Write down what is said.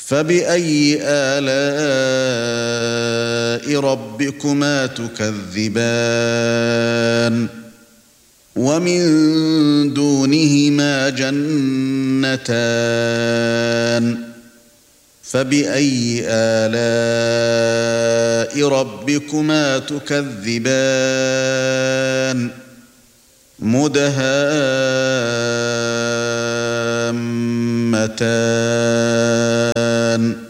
فَبِأَيِّ آلَاءِ رَبِّكُمَا تُكَذِّبَانِ وَمِن دُونِهِمَا جَنَّتَانِ فَبِأَيِّ آلَاءِ رَبِّكُمَا تُكَذِّبَانِ مُدْهَامَّتَانِ